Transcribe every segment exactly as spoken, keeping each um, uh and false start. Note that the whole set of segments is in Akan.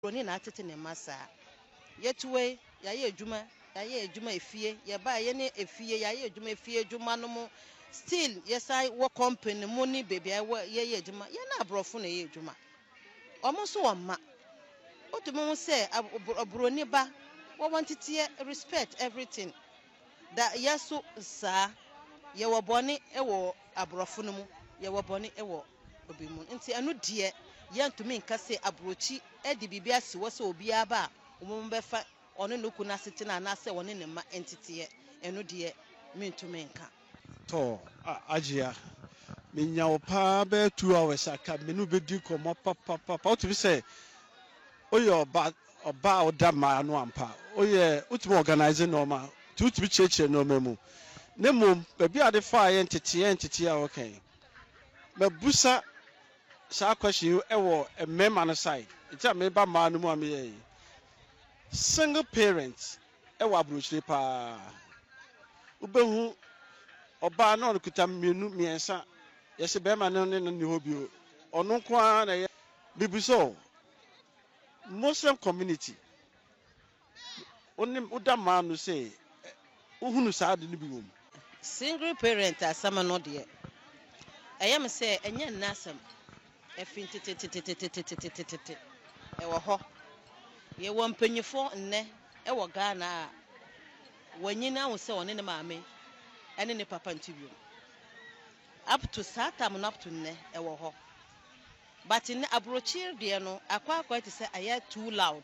Roni na atete ne masa. Yetuwe ya ye adwuma, ya ye adwuma efie, ye ba ye ne efie, ya ye adwuma efie adwuma no mo still yesai wo company money baby ye ye adwuma. Ye na abrofo na ye adwuma. Omo so wama. Otumo mu say abroni ba wo wantete respect everything. Da yeso sa ye wo bone e wo abrofo no mu, ye wo bone e wo obi mu. Nti anu de yantumi nka se abrochi e di bibia si wo se obi aba omo befa ono nuku na sete na na se woni ne ma entity enu de mentumi nka to ajia menya opa be two hours aka menu be di komo papa papa o to say oyo oba oba oda ma no ampa oye utimo organize no ma to to cheche no memu ne mum be bia de fa entity entity a okay me busa sa question e wo emema no side ita me ba ma no mu ame single parents e wa abrochire pa ubehu oba na okuta mienu miensa yesi be ma no ne ne hobio ono kwa na bibiso Muslim community onim udama no say uhunu saade ni biwom single parent asama no de eyam say enye nnasam efintititititititititi e wo ho ye wo mpanyifo nne e wo Ghana a wanyina wo se one ne maame ene ne papa ntibio up to satam no up to nne e wo ho but in abrochi de no akwa akwa ti say aye too loud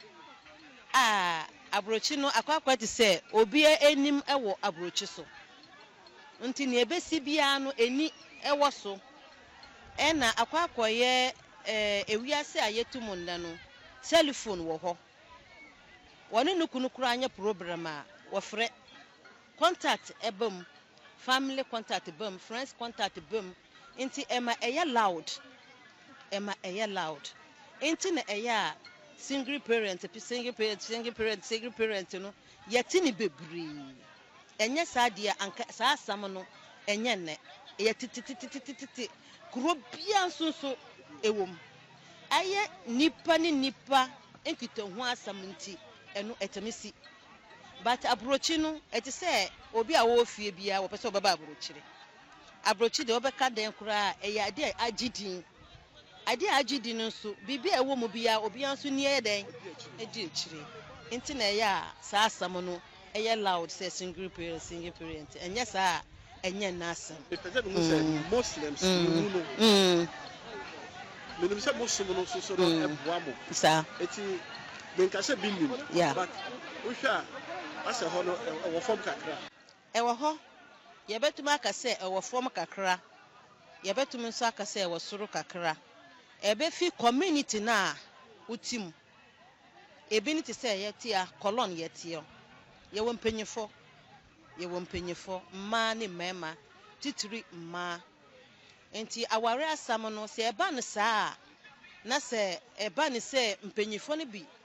ah abrochi no akwa akwa ti say obi enim e wo abrochi so nti ne ebesi bia no eni e wo so ena akwa akwa ye eh ewiase ayetumu nda no telephone wo ho woni nukunu kura anya program a wo frɛ contact ebam family contact ebam friends contact ebam nti ema eya loud ema eya loud nti na eya single parent single parent single parent single parent no yeti ni bebri enye saade anka sa asam no enye ne yetitititititi kuro bia nso ewom aye nipa ni nipa enkita ho asam nti eno etemisi but abrochi no eti say obi a wo fie bia wo pese obaba abrochi abrochi de obeka den kura eye ade agidin ade agidin nso bibia ewo mu bia obi anso ni eden edi echire nti na ya sa asam no eye loud say single parent single parent enye sa enye nasam Muslims no mm Minimum say Muslim no so so eboamo sa eti benka se binim but we sha asa ho no e wo form kakra e wo ho ye betum aka se e wo form kakra ye betum nso aka se e wo soro kakra e be fi community na utim e bi ni ti se ye tia colon ye tia ye wo mpanyefo ye wo mpanyefo mma ni mema titiri mma enti aware asam no se eba ne saa na se eba ne se mpanyefo ne bi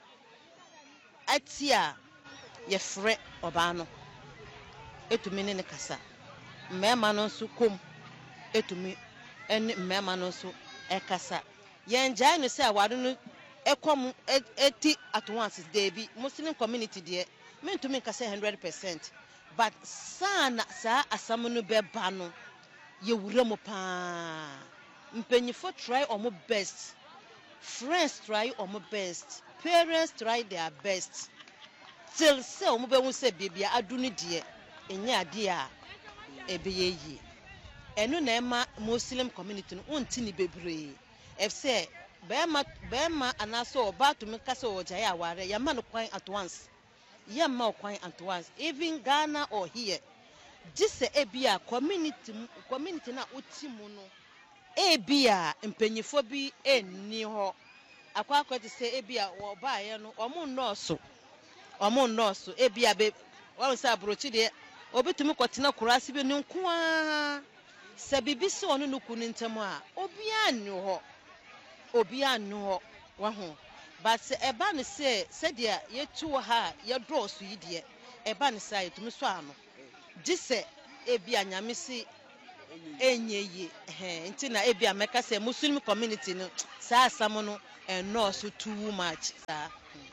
atia ye frɛ oba no etumi ne ne kasa mema no nso kom etumi ene mema no nso ekasa ye njai no se aware no ekom eti at once dey bi Muslim community de mentumi kasa one hundred percent but sana sa asam no beba no ye wura mo pa mpanyifo try omo best friends try omo best parents try their best till say omo be hu say bibia adunu de enya ade a ebeye yi enu na ema Muslim community no unti ni bebre if say bema bema anaso oba to me kasa ojaye aware ya ma no kwan at once ya ma kwan at once even Ghana or here this ebia community community na utimu no ebia mpanyifo bi enni ho akwa akwa ti say ebia wo ba ye no omo nurse omo nurse ebia be wo say abrochi de obetumi kwotena kurase bi nko a se bibisi ono nuku ni ntemu a obi annu ho obi annu ho wa ho but eba ne say se de yetu ha ye dross yi de eba ne say etumi so ano Jise ebi anyamisi enye yi eh nti na ebi ameka say Muslim community no sa asam no and no so too much sa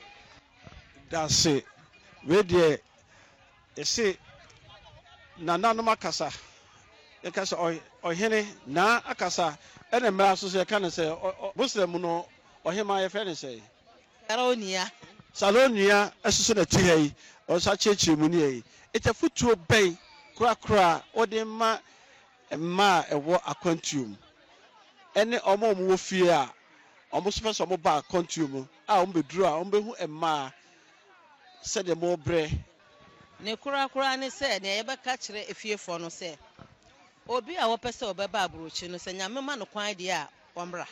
That's it. We dey say nananom akasa. Ekasa oy ohene na akasa ene mmara so say kan say Muslim no ohema ye fe ne say Caronia Salonia esusu na ti hai o sa cheche mu ni yi. Ete futuo ben kura kura ode ma ma ewo akwantuum. Ene omo omo wo fie a omo so pese omo ba akwantuum a omo beduru a omo behu emma se de mo bre ne kura kura ne say ne yebeka kire efiefo no say obi a wo pese obeba abrochi no say nyame ma no kwan de a omra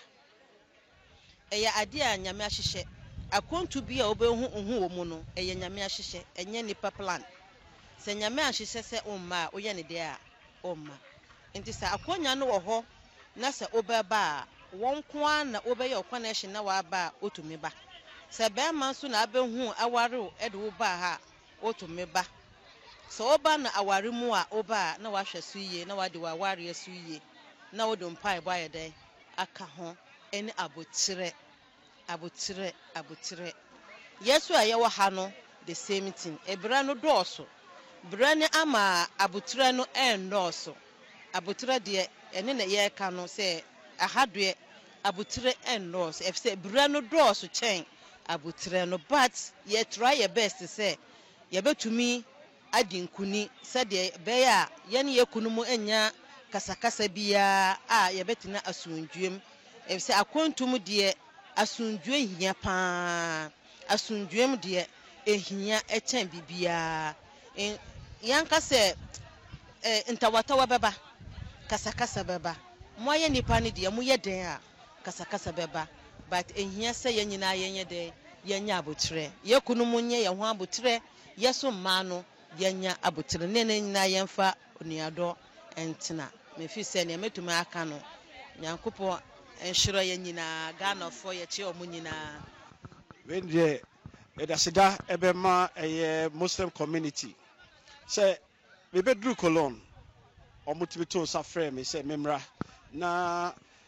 eya ade a nyame ahyehye akwantu bi a obehu hu wo mu no eya nyame ahyehye enye nipa plan say nyame ahyehye say umma oye ne de a umma nti say akonya no wo ho na say obeba a won kwa na obeye connection na wa ba otumi ba say be man so na abehu aware e de wo ba ha otumi ba so oba na aware mu a oba na wa hweso yiye na wa de wa ware so yiye na wo dom pai ba ye den aka ho eni abotire abotire abotire yesu a ye wo ha no the same thing ebra no dooso bra ne ama abotire no en dooso abotire de ene na ye ka no say ahadoe abotire en dooso if say bra no dooso chen abotire no but ye try your best say ye betumi adinkuni sade be ya ye ne yakunu mu enya kasakasa biya a ye betina asundwem if say akontum de asundwe hia pa asundwem de ehia echen bibia yanka se ntawatawa beba kasakasa beba moye nipa ne de mo ye den a kasakasa beba but ehia se ye nyina ye nye de ye nya abotire ye kunu mu nye ye ho abotire yeso mma no yenya abotire ne ne nyina yemfa onuado entena me fi se ne metumi aka no nyankopo enhiro ye nyina Ghana fo ye che omu nyina when the edasida ebema eye Muslim community say we bedru colon omutimi to sa frame say memra na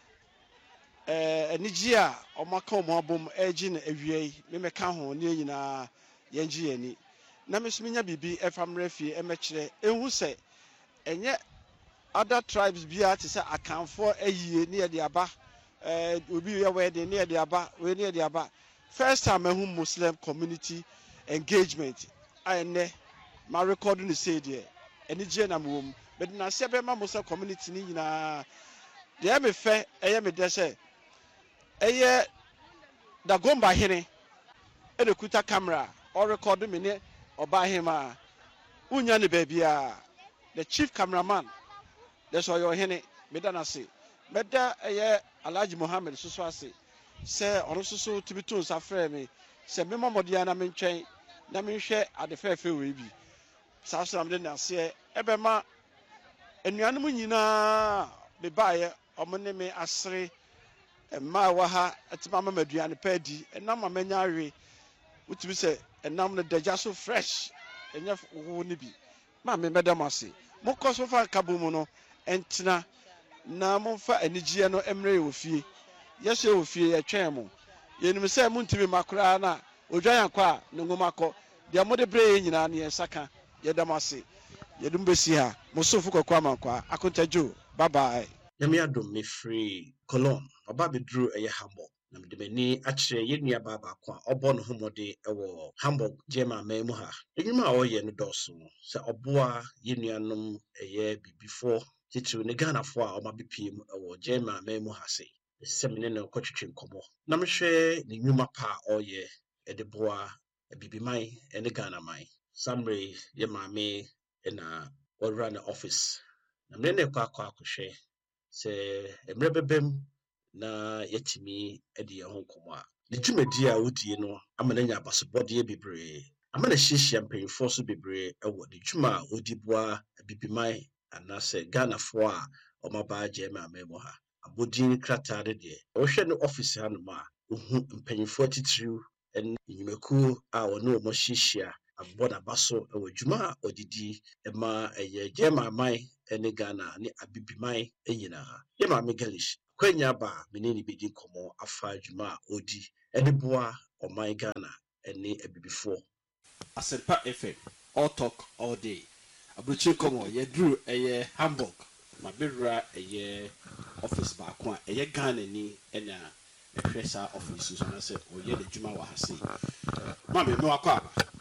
eh eniji a omaka omo abom agi na awie me meka ho ne nyina yenji yani na mesumi nya bibi efamra fie emekire ehu se enye other tribes bia te say akanfo ayie ne ye de aba eh obi ye wedding ne ye de aba we ne ye de aba first time ehu Muslim community engagement ene ma record ni say there enije na mwom but na se be ma Muslim community ni nyina de me fe eye me de say eye da gomba hene e de kuta camera or record me ne oba hema unya ne babia the chief cameraman that's why your hene me da na say meda eye Alhaji Mohammed soso ase say ono soso tibito sa frɛ me say me mamodia na me ntwen na me hwɛ ade fefe we bi sa so am de na se ebe ma enuanum nyina be baaye omo ne me asere emma wa ha atima ma maduane pa di enam ma manya awe utimi se enam no daja so fresh enye wo ne bi ma me medam ase mokoso fa kabomu no entena na momfa anigie no emre ofie yese ofie ye twɛn mo yenim se muntimi makora na odwan akwa ne ngomakɔ de amode bre nyina ne yesaka yedam ase yedum besi ha mosofu kokwa mankwa akontajo bye bye Yami adom me free Cologne oba bedru eye Hamburg na me de mani akire ye nua baba kwa obo no homode ewo Hamburg German man mu ha enyuma a oye no doso se oboa ye nuanom eye bibifo titu ne Ghana fo a oma bepiem ewo German man mu ha se semine no kwatwetwe nkomo na me hwe ne nyuma pa oye edeboa bibiman ene Ghana man samre ye maame na ora na office na me ne kwa akwa akohwe se emre bebem na yetimi edi ho nkomo a ne dwumadi a wodie no amana nya basobode bebre amana hihia mpanyfo so bebre ewo ne dwuma a odiboa bibiman anase Ghana fo a omaba German amemo ha abodin krata de de ohwe ne office ha no ma ohu mpanyfo titiriw en nyimaku a wono mo hihia abɔ n'aba so wɔ dwuma a ɔdidi ma ɛyɛ gyema aman ne Ghana ne abibiman nyinaa. Yɛ maame Galish kwanya ba a mene ne bɛdi nkɔmmɔ afa dwuma a ɔdi de boa ɔman Ghana ne abibifoɔ. Asempa F M, all talk all day. Abuchi komo ye drew a Hamburg. My bedra a office back one, a ye Ghana ni and a pressure office. And I said, oh, ye the Juma was see. Mammy, no aqua.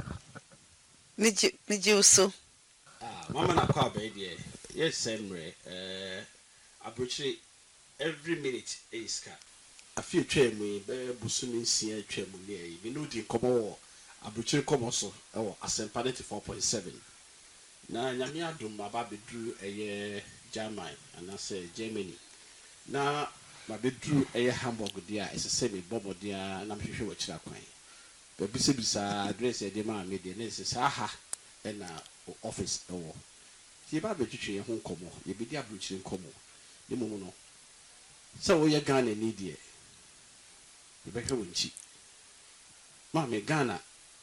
Niju so. Ah, Mamma aqua, baby. Yes, Semre. Uh, Abuchi every minute is cat. A few train me, Busumi see a train me, we know the common. Abuchi komo so ewo Asempa ninety-four point seven. Na nyame adom baba bedru eye German and I say Germany. Na ma bedru eye Hamburg dia esese me bobo dia na mhwehwe wa kira kwan. Ba bisa bisa address e de ma me de na esese aha e na office ewo. Ti ba betwetwe ho komo, ye bedi Abuchi komo. Ni momo no. Se wo ye Ghana ni de. Ye be hwe wonchi. Ma me Ghana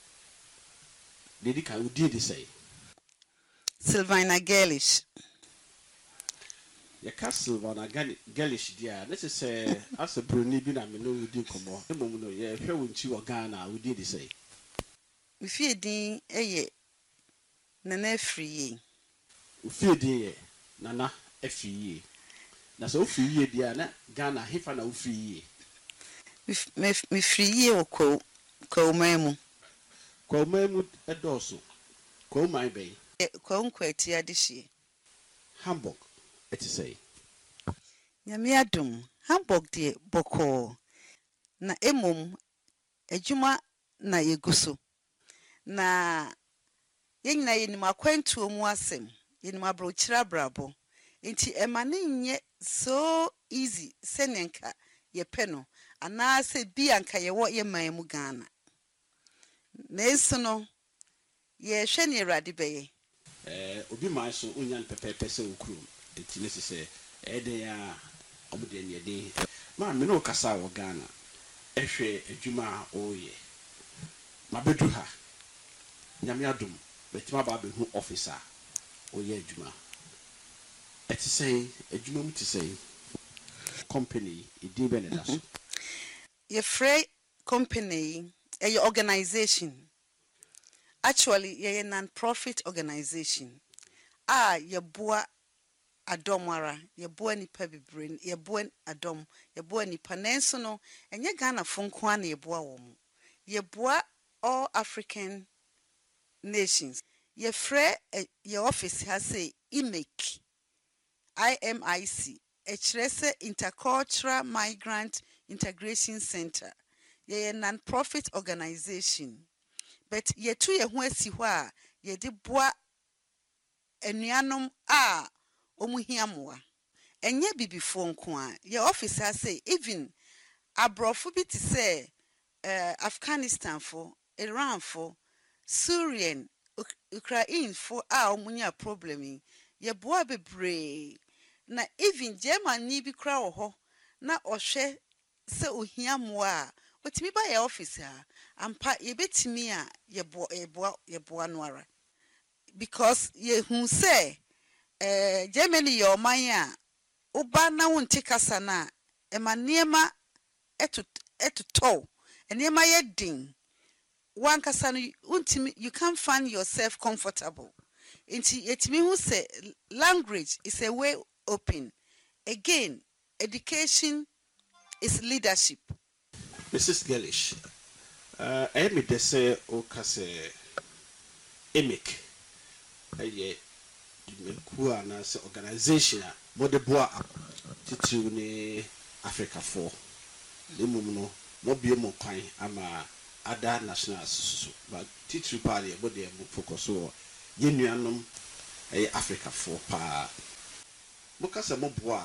Lady can you did say Sylvina Galish. Your castle on a Galish dear. Let's say as a Bruni bin I know you do come on. The moment yeah, if you went to Ghana, we did say. If you ding a ye Nana free. If you dear Nana F ye. Na so free ye dear Ghana, if I know free ye. Me free ye or co co memu. Kwa memu edoso. Kwa my bay. Kwa unquetia this year. Hamburg, it is say. Yamiadum, Hamburg de boko. Na emum, ejuma na yeguso. Na yen na yenima kwentu omuasem, yenima brochira brabo. Inti emane nye so easy, senenka ye peno, ana se bianka ye wo ye maemu Ghana. Nesono ye hwene Awurade beye eh obi man so onyan pepepe se okrum enti ne se eh den a omde ne den ma me no kasa wo Ghana ehwe adwuma oye ma bedu ha nyame adom betima ba be hu officer oye adwuma eti sei adwuma mu ti sei company edin be ne da so ye free company a organization. Actually, ye a non-profit organization. Ah, ye boa adomwara, ye boa ni pabibrain, ye boa adom, ye boa ni panensono, and ye Ghana funkwan ye boa womu. Ye boa all African nations. Ye free ye office has say I M I C, I M I C, a Chrese Intercultural Migrant Integration Center. Ye a non-profit organization. But ye tu ye ho asi ho a ye de boa anuanom a omuhia moa. Enye bibifo nko a ye officer say even abrofo bi te say uh, Afghanistan for, Iran for, Syrian, Ukraine for a omunya problem ye boa bebre. Na even German ni bi kra wo ho na ohwe se ohia moa a otimi ba ye officer ampa ye betimi a ye bo ye bo ye bo anwara because ye hu say eh Germany ye oman a oba na wonte kasa na e ma niema etu etuto niema ye din wan kasa no untimi you can't find yourself comfortable inti etimi hu say language is a way open again education is leadership. Missus Galish, uh, I am the say o kase emic. Aye, ku ana se organization a body boa titu ne Africa for. Le mum no mo bie mo kwan ama other nationals so but titu party body mo focus o ye nuanom aye Africa for pa. Mo kase mo boa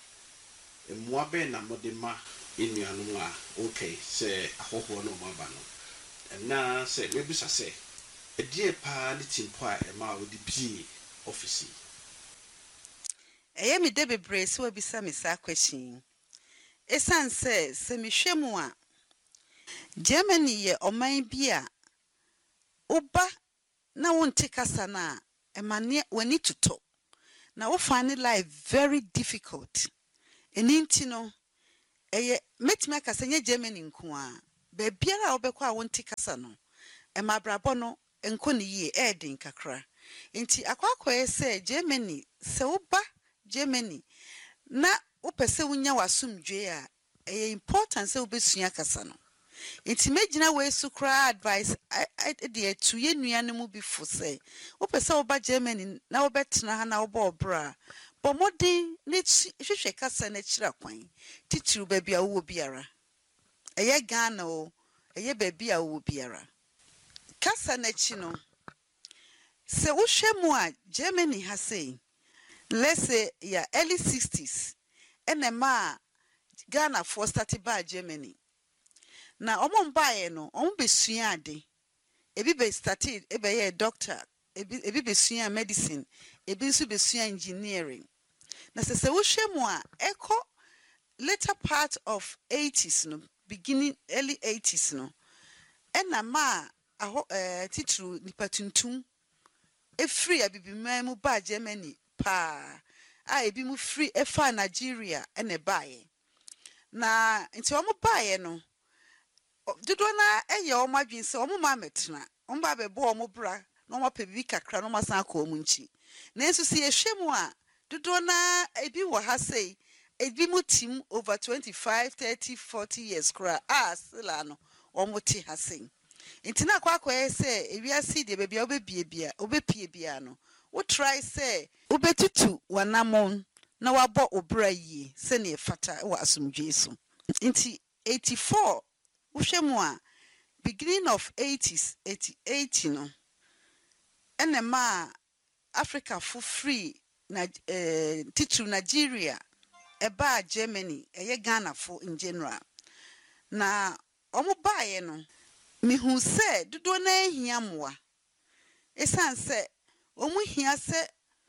e mo abe na mo de ma enuanom a okay say ahoho no maba no na say mebusa say edie pa ne timpo a e ma odi bi office Eye mi de bebre se wa bisa me sa question esan say se me hwemu a Germany ye oman bi a oba na wonte kasa na emane wani tuto na wo find life very difficult eni nti no eye metime akasa nye Germany nko a be biara obekọ a wonte kasa no emabrabo no enko ne yie edin kakra nti akwakoye se Germany se woba Germany na wopese wunya wasumdwe a eye important se wobesua kasa no nti megina we su kra advice de atu ye nuane mu bi fo se wopese woba Germany na wobetena ha na woba obra bomodin ne hwehwe kasa na kira kwan titiru ba bia wo biara eye Ghana o eye ba bia wo biara kasa na chi no se wo hwemu a Germany ha sei let's say ya early sixties ene ma Ghana for started by Germany na omo mbaye no omo besua ade ebi be started ebe ye doctor ebi ebi besua medicine ebi nso besua engineering na se se wo hwemu a eko later part of eighties no beginning early eighties no ena ma aho eh titru nipatuntum e free abibiman mu ba Germany pa a ebi mu free e fa Nigeria ene baye na nti omo baye no dodo na eye omo adwin se omo ma metena omo ba be bo omo bra na omo pa bi kakra na omo san ka omo nchi na enso se ehwemu a dodo na ebi wo ha sei ebi mu tim over twenty-five thirty forty years kra ah sila no omo ti ha sei nti na kwa kwa se ewiase de bebia obebie bia obepie bia no wo try say obetutu wanamon na wabo obra yi se ne fata wa asumdwe so nti eighty-four wo hwemu a beginning of eighties eighty-eight no ene ma Africa for free na eh titru Nigeria eba Germany eye Ghana for in general na omo baaye no mihu se dodo na ehia moa esan se omu hia se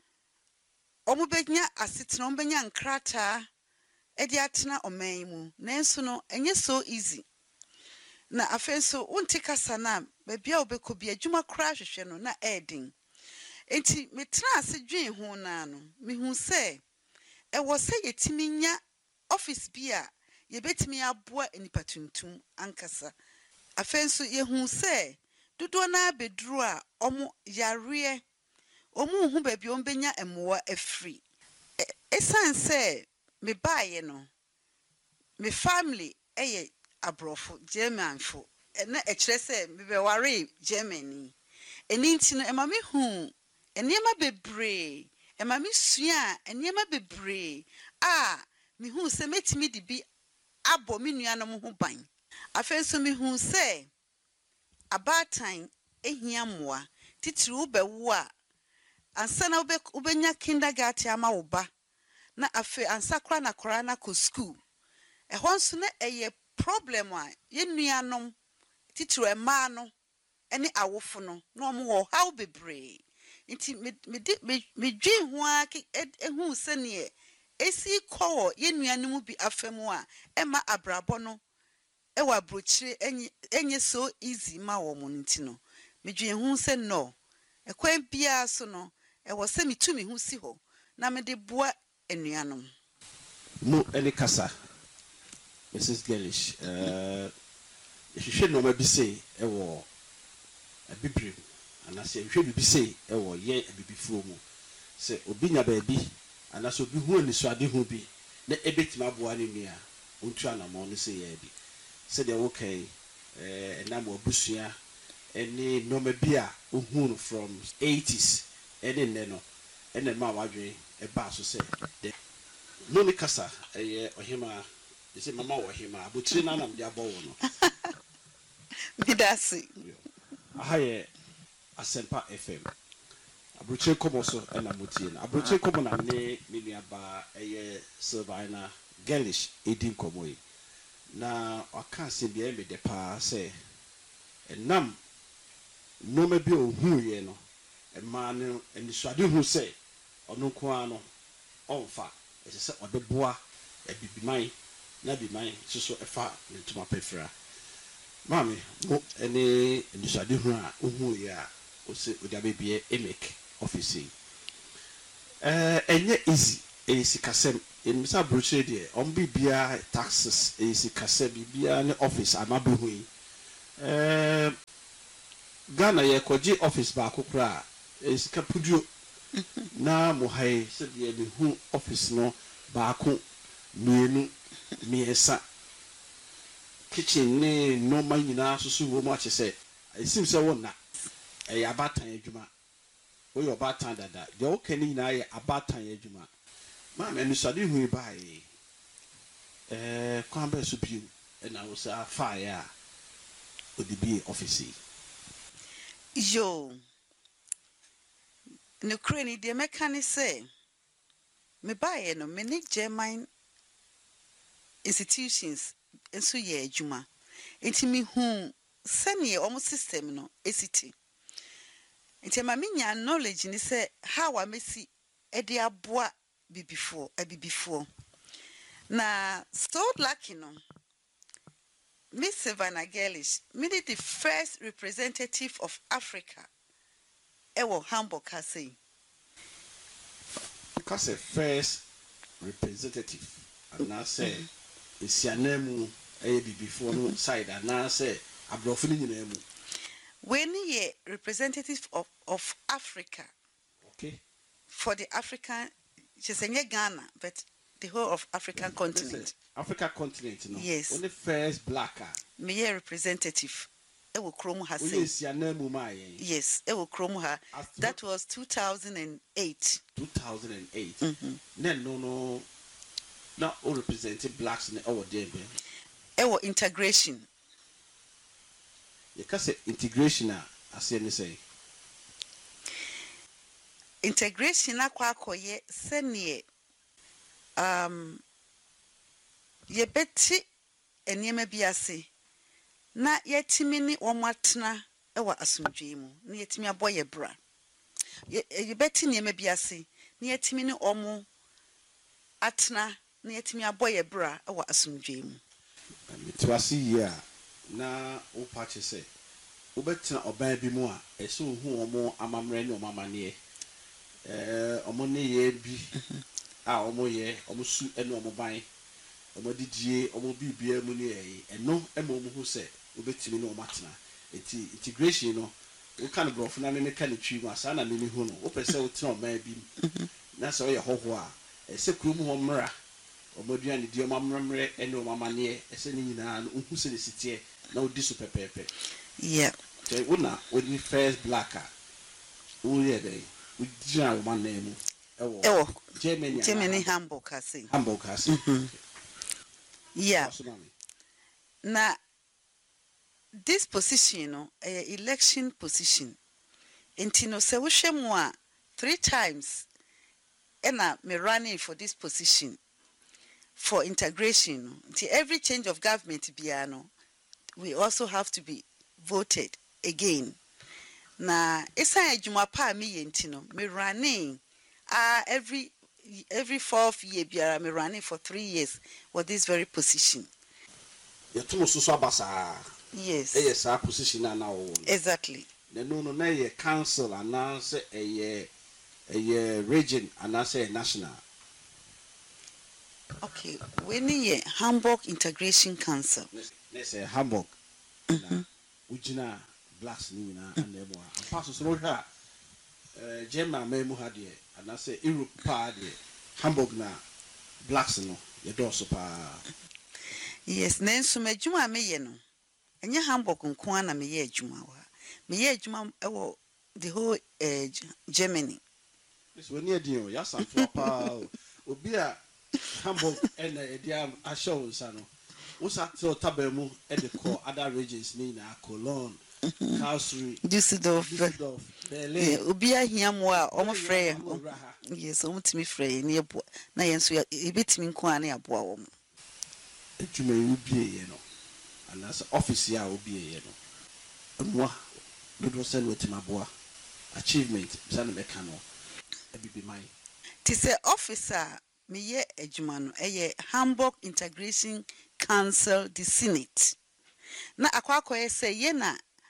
omu benya asetena omu benya nkrata edi atena oman mu nanso no enye so easy na afenso unti kasa na bebia obekọ bia adwuma kra hwehwe no na edin enti metra ase dwen ho na no mihu se e wo se yetimi nya office bia yebetimi aboa enipatuntum ankasa afenso yehu se dodo na bedru a omo yare omu hu ba bi ombenya emoa afri esan se me baaye no me family eye abrofo Germanfo na e kire se me be ware Germany eni nti no ema me hu eniema bebre ema me sua eniema bebre a me hu se metimi di bi abo me nuanom ho ban afenso me hu se abatan ehia moa titiri ubewo a ansa na ube ubenya kindergarten ama wo ba na afe ansa kra na kra na ko school e honso na eye problem a ye nuanom titiri ema no ene awofo no na omo wo how bebre nti me me me dwen ho a ehu se ne esi ko ye nuanom bi afemu a ema abrabo no e wa brochire enye enye so easy ma wo mo nti no me dwen ho se no e kwan bia so no e wo se mitumi hu si ho na me de boa enuanom mu ele kasa Missus Gelish eh hwehwe no ma bi sei e wo abibrim anase hwehwe bi sei e wo ye abibifuo mu se obi nya ba bi anase obi hu ani so ade hu bi na ebetima aboa ne nua ontu anamo no se ye bi se de wo kai eh na mo busua eni no ma bi a ohun from eighties eni ne no eni ma wadwe e ba so se de no ni kasa eh ohima ese mama ohima abutire na nam de abowo no midasi ahaye Asempa F M abutire komo so na motie na abutire komo na ne menua ba eye Silvana Gelish edin komo yi na aka se bia me de pa se enam no ma bi ohun ye no e ma ne enisuade hu se ono ko ano onfa ese se odeboa e bibiman na biman so efa ne tuma pefra mami mo ene enisuade hu a ohun ye a ose odi abebie emek office eh enye easy esi kasem emisa brochure de on bibia taxes esi kasem bibia ne office amabehu yi eh Ghana ye koje office ba kokra esi kapudio na mo hai se de be hu office no ba ko mienu miesa kitchen ne normal nyina susu wo mo ache se esim se wona e abatan adwuma wo yo abatan dada de wo kani nyina ye abatan adwuma ma me no sade hu ba yi eh kwan ba so biu e na wo sa fa ya odibi office Yo, no cranny, dear mechanic say, me buy no many German institutions, and so ye, Juma. Into me whom send ye almost system no, a city. Into my minya knowledge, and say, how I may see a dear bois be before, I be before. Na so lucky no. Miss Savannah Gellish, made the first representative of Africa. Ewo Hamburg Kasi. Because a first representative, and I say, it's your name, a before no side, and I say, I'm broken in name. When ye representative of, of Africa, Okay, for the African, she's in Ghana, but the whole of African continent. Africa continent, no? Yes. Only first blacker. Me ye representative. Ewo Kromu ha We say. is your name, my. Yes, Ewo Kromu ha. That was two thousand eight. two thousand eight. Mm-hmm. Then no no. Not all representing blacks in our day. Ewo integration. You can say integration, as you say. Integration akwa akoye senye um ye beti enema biase na yetimi ni omatena ewa asomdwe mu na yetimi aboye bra ye beti enema biase na yetimi ni omo atena na yetimi aboye bra ewa asomdwe mu mitwasi ya na o pache say obetena oban bi mu a eso hu omo amamre ni omamane eh omo ne ye bi a omo ye omo su ene omo ban omo didie omo bibia mu ne ye eno ema omo hu se obetimi ne omo atena eti integration no wo kan brofo na me ka ne twi mu asa na me ni hu no wo pese wo tena oban bi na se wo ye hoho a ese kuru mu ho mra omo duane di omo amramre ene omo amane ese ni nyina no hu se ne sitie na odi so pepepe yeah so wona wodi first blacker wo ye dey we jia wo man name ewo ewo Germany Germany Hamburg kasi Hamburg kasi yeah na this position you know a election position intino se wo hwemu a three times ena me running for this position for integration until every change of government biano we also have to be voted again na esan adwuma pa me yentino me running uh every every fourth year biara me running for three years for this very position ye tumo so abasa yes eh yes position na na wo exactly na no no na ye council announce eh ye eh region announce national okay when ye Hamburg Integration Council let's say Hamburg na ujina blacks ni na anemo a paso so hwa eh German memu ha de anase Europe pa de Hamburg na blacks no ye do so pa yes nenso madwuma me ye no enye Hamburg nko ana me ye adwuma wa me ye adwuma ewo the whole uh, Germany so when you dey ya santo pa obi a Hamburg and e dia ashow nsa no usa to tabemu e de call other regions ni na Cologne Karlsruhe Düsseldorf Düsseldorf Berlin obi ahia mo a omo frɛ yes omo timi frɛ ni ebo na yenso e betimi nko ana aboa wo etuma yi bie ye no anasa office ya obi ye no nwa do send wetin aboa achievement bisa na meka no e bibi mai ti se officer me ye adwuma no eye Hamburg Integration Council the Senate na akwa akoye say ye na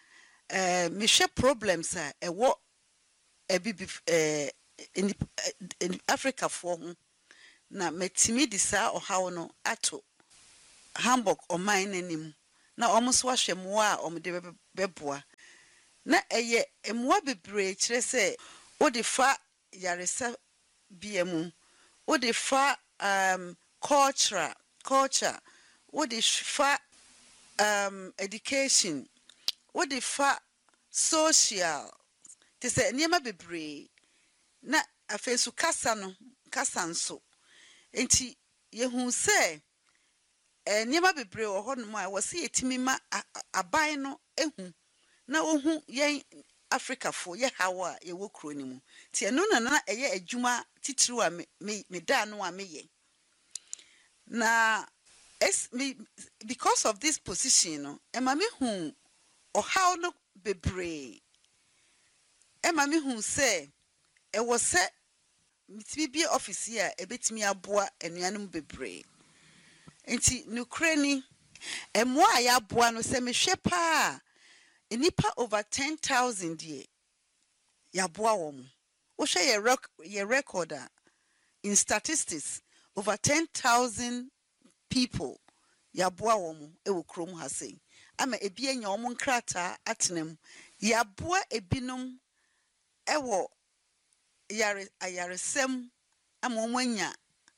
eh me hwe problems a ewo ebibi eh in, in Africa for ho na metimi di saa ohaw no ato Hamburg oman nanim na omo so ahwe moa a omo de beboa na eye emoa bebre kire se odi fa yaresa biemu odi fa um culture culture odi fa um education odi fa social te se niema bebre na afensu kasa no kasa nso enti yehu se eh niema bebre wo ho no a wo se yetimi ma aban no ehu na ohu yen Africa fo ye hawa ye wo kro ni mu ti eno na na eye adwuma titiri a me me da no a meye na es me because of this position no e ma me hu o how no bebre e ma me hu say e wo se mitimi bi office a e betimi aboa enuanum bebre enti nukre ni emo a ya aboa no se me hwe pa enipa over ten thousand ye ya boa wo mo wo hwe ye rec ye recorder in statistics over ten thousand people ya boa wo mo e wo krom ha sei ama ebi enya wo nkrata atenam ya boa ebinom e wo yare ayaresem ama wo anya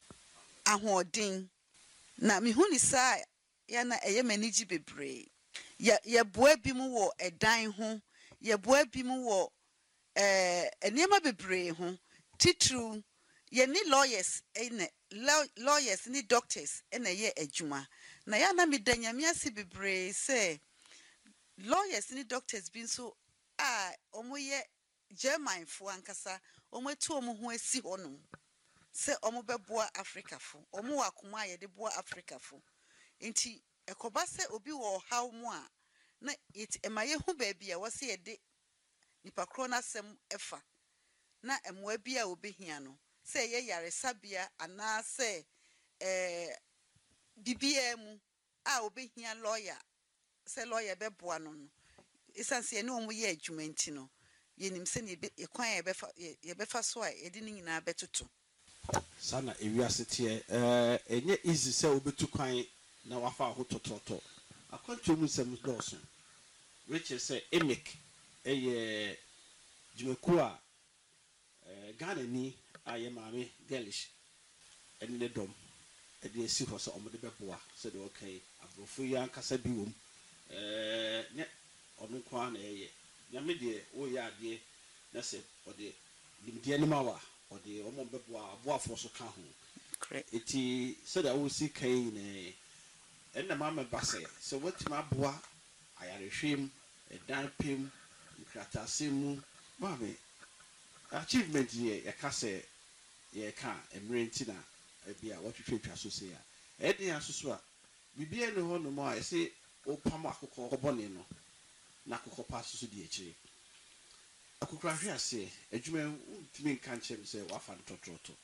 ahoɔden na mihuni saa ya na eye maniji bebre ya ya boa bi mu wo edan ho ya boa bi mu wo eh eniema bebre ho titru ye ni lawyers ene lawyers ni doctors ene ye adwuma na ya na medanyame ase bebre say lawyers ni doctors bi so a omo ye German fo ankasa omo etu omo ho asi hono se omo beboa Africa fo omo wakoma ye de boa Africa fo enti ekoba se obi wo haw mu a na it emaye hu ba bia wo se ye de nipa kro na sem efa na emoa bia obehia no se ye yare sabia ana se eh bibia mu a obehia lawyer se lawyer beboa no no isanse ne omo ye adwuma nti no yenim se ne ekwan ye befa ye befa so a ye de nyina betoto sana ewiase tie eh enye easy se obetu kwan na wafa ho tototo akwantu mu sem dawson which is say emic eye jumeku a eh Ghana ni aye maame girlish ene ne dom e de esi ho so omode beboa so de okay abrofo yi ankasa bi wom eh ne onu kwa na eye nyame de wo ya ade na se ode limdie ne mawa ode omo beboa aboafo so ka ho correct eti so da wo si kan ne enna mama base so wetima aboa ayarehwem edan pem nkratasemu mame achievement ye yakase ye ka emrenti na ebia watwetwa so se ya edi asusu a bibie ne ho no mo a ese opam akokọ obone no na akokọ pa asusu di ekire akokọ ahwe ase adwuma ntimi nka nchem se wafa ntotroto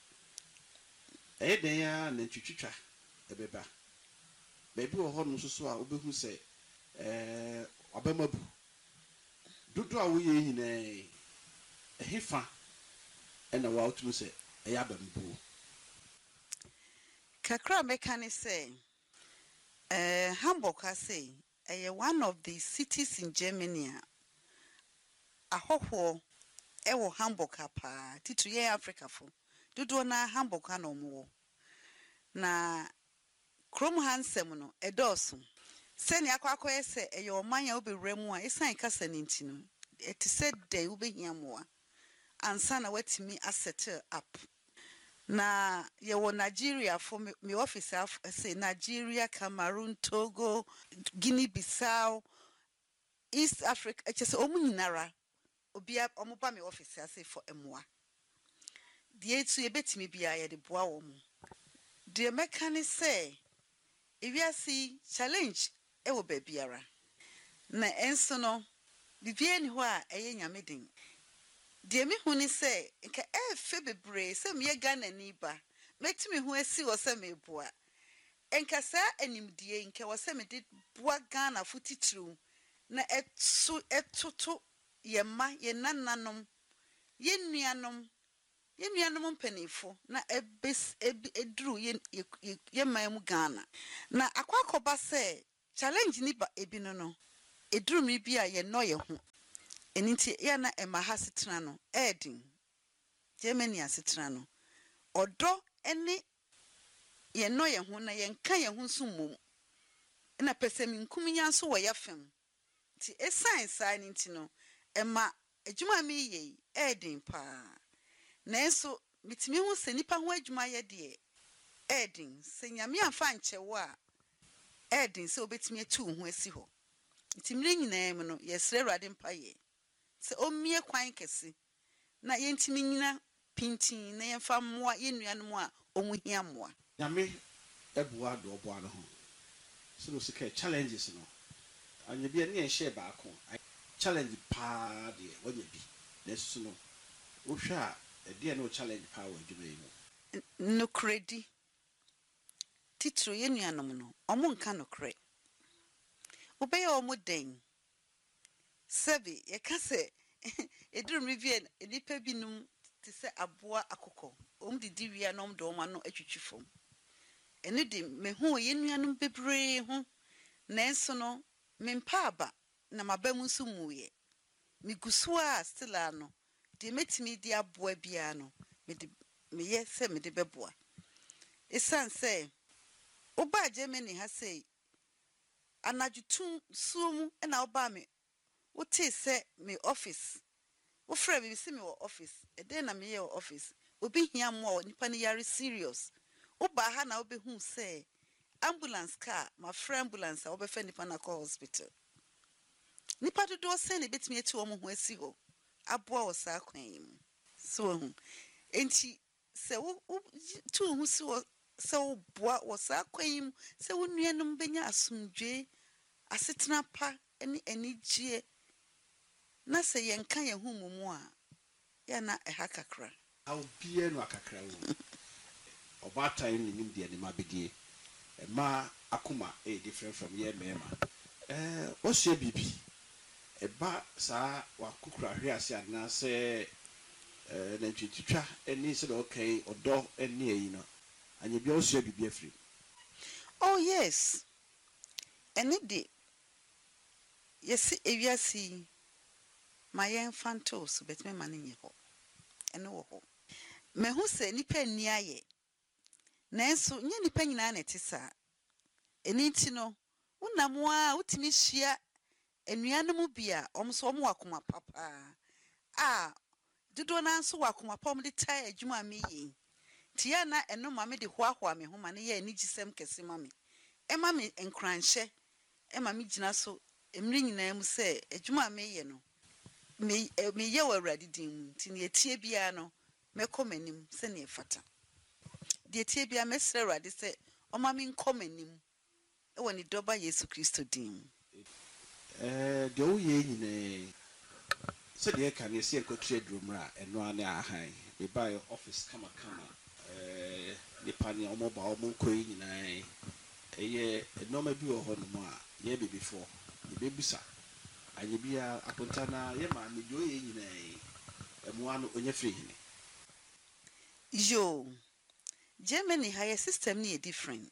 eden ya na twitwitwa ebeba bebi wo ho no susu a obehu se eh abamabu dodo a wo ye nyina ehefa ena wa otumu se eya bambu kakra mekani say eh Hamburg ha say eh one of the cities in Germany ahoho ewo Hamburg pa titu ye Africa fo dodo na Hamburg ha no mo na krom hansem no edoso seni akwakọ ese eye omanya obewremu a isan kasa ninti no it said dey obehia moa ansa na watimi asset up na ye wo Nigeria for me office say Nigeria, Cameroon, Togo, Guinea Bissau, East Africa just omu nyinara obi omo ba me office say for emoa de etu ye betimi bia ye de boa wo mu de mekani say ewiasi challenge e wo ba biara na enso no bibie ni ho a eye nyame den de mi hu ni say nka e fe bebre say me Ghana ni ba metimi hu asi wo say me boa enka sa animdie nka wo say me de boa Ghana futitru na etu etutu yema ye nananom ye nuanom ye nuanom mpanifo na ebes edru ye ye mamu Ghana na akwakoba se challenge ni ba ebi no no edru mi bi a ye no ye ho eninti ya na ema ha setena no edin Germany asetena no odo ene ye no ye ho na ye nka ye ho sumom na pesemi nkuminya so wo ye fem ti e science a ninti no ema adwuma mi ye edin pa na enso mitimi hu se nipa ho adwuma ye de edin se nyame afa nchewo a edin se obetimi atu ho asi ho ntimire nyina em no yesre Awurade mpa ye se omie kwan kese na yentimi nyina pintin na yemfa moa yenuanom a omuhia moa nyame ebuwa do obo no ho so no sika challenges no anya bia ne share baako challenge pa de wanya bi nesu no wo hwa e de no challenge pa wa adwuma yi mu no kredi titro yenuanom no omo nka no kre obey omo den sebi ye ka se eduru mi bi enipa binum ti se aboa akoko om didi wia nom do ma no atwitwifom ene de me hu yenuanom bebre ho na enso no mempa aba na mabamu nso muye migusu a still ano de metimi di aboa bia no me de me ye se me de beboa esan se oba Germany ha sei anajutum sumu na oba me wote se me office wo frɛ me se me wo office e den na me ye wo office obi hia mo nipa ne yare serious oba ha na obehu se ambulance car ma frɛ ambulance a obefa nipa na call hospital nipa dodo se ne betimi ati wo mo ho asi ho aboa wo sa kwan so hu enti se wo tu hu si wo se wo boa wo sa kwan se wo nuanom benya asomdwe asetena pa eni enigye na se yenka ye hu mumu a ya na e ha kakra aw bie no akakra wo oba time ni nim de ni mabedie e ma akuma e different from ye mema eh wo se bibi e ba sa wa kukura hwe ase adna se eh na twitwa eni se do okay odo eni eyi no anye bi wo se bibi afri oh yes eni de yes ewiasi ma yen fantos betme ma nye ho ene wo ho me hu se nipa ni aye nanso nye nipa nyina na etisa eni nti no unam a utimi hia enuanom bia omso omo wakoma papa a dodo na nso wakoma pom de tai adwuma me yi tia na eno ma me de hoahoa me ho ma ne ye ani gisem kese ma me e ma me enkranhye e ma me gina so emri nyina mu se adwuma me ye no me me ye wa Awurade din mu nti ne etie bia no mekomanim se ne fata de etie bia mesre Awurade se oma me nkomanim e woni doba Yesu Kristo din eh de o ye nyine se de ka ne se enkotre drumra eno ane ahan be buy office kama kama eh ni pani omo ba omo koyi nyina eye eno ma bi wo ho no mo a ye be before ye be bisa anye bia aponta na ye ma me de o ye nyina emo ano onye free hini yo Germany higher system ni different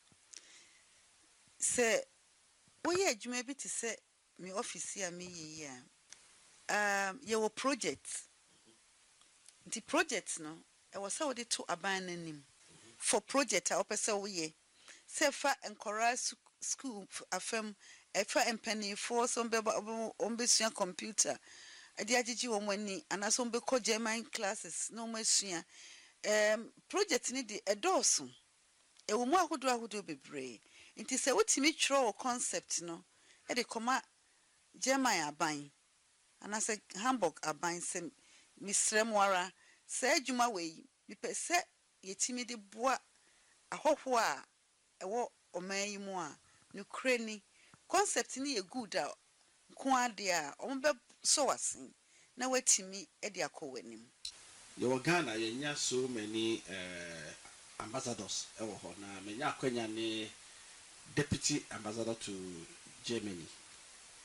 se oye adwuma bi te se me office ya me yi ya um ye wo project the project no e was how they to aban nanim for project a opese wo ye se fa enkora school afem e fa empany for some be ombesua computer e di agigi wo mani anaso be ko German classes no masua um project ni di edoso e wo mu ahodo ahodo bebre nti se wotimi twro concept no e de koma German aban anase Hamburg aban se misremwara se adwuma we mi pese yetimi de boa ahoho a ewo oman yi mu a no kreni concept ni ye good a nko ade a ombe so wasen na watimi e de akowanim yo Ghana ye nya so many uh, ambassadors e wo ho na menya akwanya ne deputy ambassador to Germany